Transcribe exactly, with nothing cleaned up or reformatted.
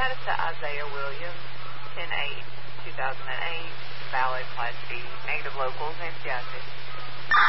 Status to Isaiah Williams, ten eight two thousand eight, valid Class B, negative locals, and C I C.